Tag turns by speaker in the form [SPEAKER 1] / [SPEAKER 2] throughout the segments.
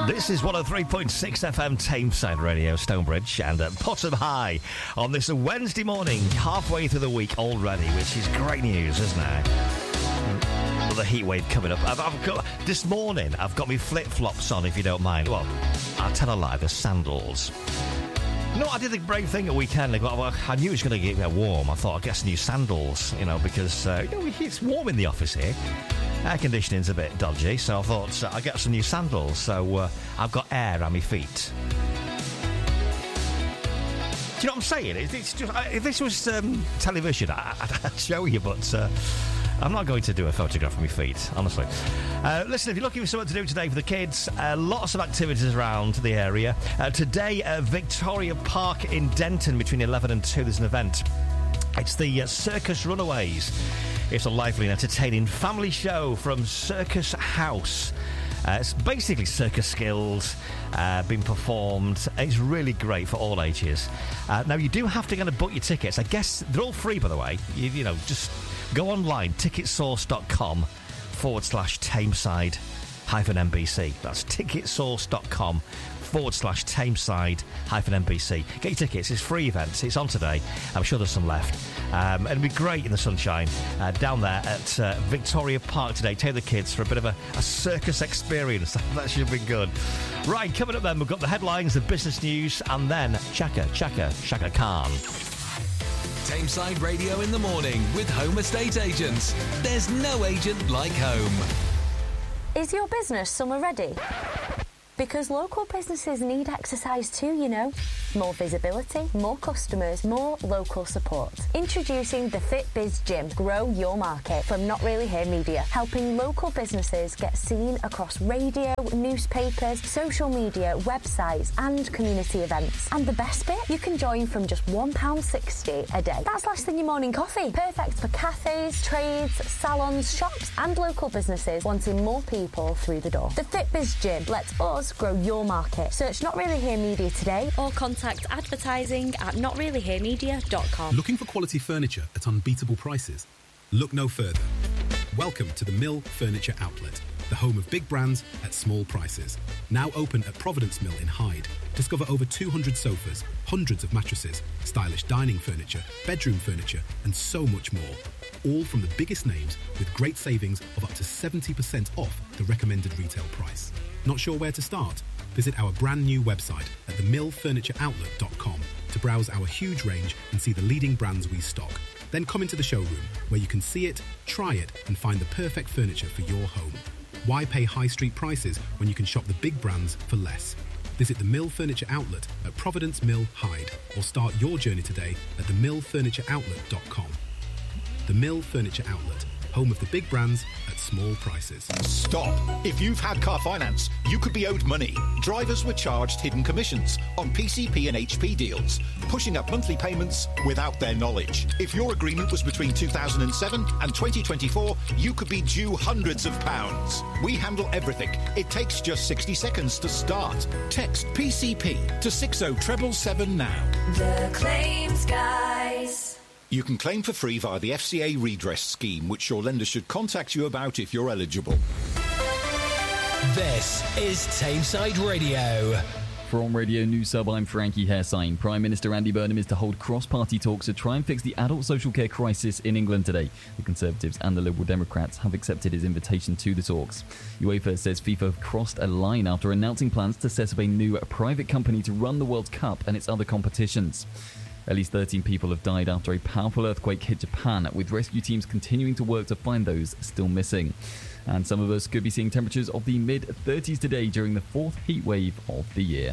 [SPEAKER 1] This is 103.6 FM Tameside Radio, Stonebridge, and at Potham High on this Wednesday morning, halfway through the week already, which is great news, isn't it? The heat wave coming up. This morning, I've got my flip-flops on, if you don't mind. Well, I'll tell a lie, the sandals. You know, I did the brave thing at weekend. I knew it was going to get warm. I thought I'd get some new sandals, because it's warm in the office here. Air conditioning's a bit dodgy, so I thought I'd get some new sandals. So I've got air on my feet. Do you know what I'm saying? It's just, if this was television, I'd show you, but I'm not going to do a photograph of my feet, honestly. Listen, if you're looking for something to do today for the kids, lots of activities around the area. Today, Victoria Park in Denton, between 11 and 2, there's an event. It's the Circus Runaways. It's a lively and entertaining family show from Circus House. It's basically circus skills being performed. It's really great for all ages. Now, you do have to kind of book your tickets. I guess they're all free, by the way. You know, just go online, ticketsource.com/Tameside-NBC. That's ticketsource.com/Tameside-NBC. Get your tickets. It's free events. It's on today. I'm sure there's some left. It'll be great in the sunshine down there at Victoria Park today. Take the kids for a bit of a circus experience. That should be good. Right, coming up then, we've got the headlines, the business news, and then Chaka Khan.
[SPEAKER 2] Tameside Radio in the morning with Home Estate Agents. There's no agent like home.
[SPEAKER 3] Is your business summer ready? Because local businesses need exercise too, you know. More visibility, more customers, more local support. Introducing the FitBiz Gym. Grow your market from Not Really Here Media, helping local businesses get seen across radio, newspapers, social media, websites and community events. And the best bit? You can join from just £1.60 a day. That's less than your morning coffee. Perfect for cafes, trades, salons, shops and local businesses wanting more people through the door. The FitBiz Gym lets us grow your market. Search Not Really Here Media today or contact advertising at notreallyheremedia.com.
[SPEAKER 4] Looking for quality furniture at unbeatable prices? Look no further. Welcome to the Mill Furniture Outlet, the home of big brands at small prices. Now open at Providence Mill in Hyde. Discover over 200 sofas, hundreds of mattresses, stylish dining furniture, bedroom furniture, and so much more. All from the biggest names with great savings of up to 70% off the recommended retail price. Not sure where to start? Visit our brand new website at themillfurnitureoutlet.com to browse our huge range and see the leading brands we stock. Then come into the showroom where you can see it, try it, and find the perfect furniture for your home. Why pay high street prices when you can shop the big brands for less? Visit the Mill Furniture Outlet at Providence Mill, Hyde, or start your journey today at themillfurnitureoutlet.com. The Mill Furniture Outlet, home of the big brands at small prices.
[SPEAKER 5] Stop! If you've had car finance, you could be owed money. Drivers were charged hidden commissions on PCP and HP deals, pushing up monthly payments without their knowledge. If your agreement was between 2007 and 2024, you could be due hundreds of pounds. We handle everything. It takes just 60 seconds to start. Text PCP to 60777 now.
[SPEAKER 6] The Claims Guys.
[SPEAKER 5] You can claim for free via the FCA redress scheme, which your lender should contact you about if you're eligible.
[SPEAKER 2] This is Tameside Radio.
[SPEAKER 7] From Radio News Sub, I'm Frankie Hairsign. Prime Minister Andy Burnham is to hold cross-party talks to try and fix the adult social care crisis in England today. The Conservatives and the Liberal Democrats have accepted his invitation to the talks. UEFA says FIFA have crossed a line after announcing plans to set up a new private company to run the World Cup and its other competitions. At least 13 people have died after a powerful earthquake hit Japan, with rescue teams continuing to work to find those still missing. And some of us could be seeing temperatures of the mid-30s today during the fourth heat wave of the year.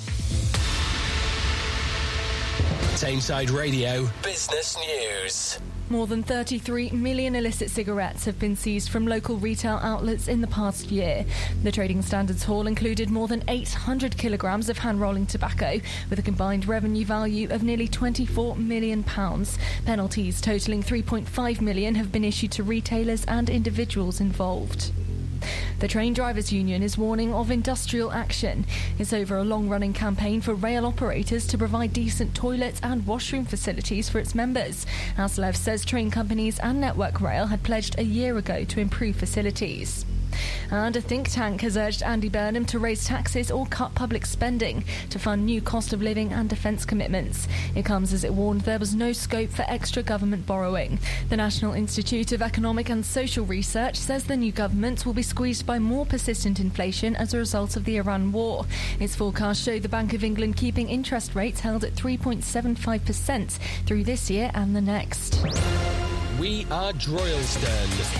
[SPEAKER 2] Tameside Radio Business News.
[SPEAKER 8] More than 33 million illicit cigarettes have been seized from local retail outlets in the past year. The Trading Standards haul included more than 800 kilograms of hand-rolling tobacco, with a combined revenue value of nearly £24 million. Penalties totalling £3.5 million have been issued to retailers and individuals involved. The Train Drivers Union is warning of industrial action. It's over a long-running campaign for rail operators to provide decent toilets and washroom facilities for its members. ASLEF says train companies and Network Rail had pledged a year ago to improve facilities. And a think tank has urged Andy Burnham to raise taxes or cut public spending to fund new cost of living and defence commitments. It comes as it warned there was no scope for extra government borrowing. The National Institute of Economic and Social Research says the new government will be squeezed by more persistent inflation as a result of the Iran war. Its forecast showed the Bank of England keeping interest rates held at 3.75% through this year and the next.
[SPEAKER 9] We are Droylsden.